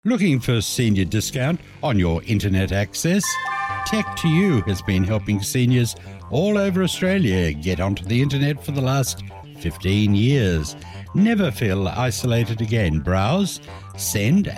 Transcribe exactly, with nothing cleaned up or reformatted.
Looking for senior discount on your internet access? Tech to You has been helping seniors all over Australia get onto the internet for the last fifteen years. Never feel isolated again. Browse, send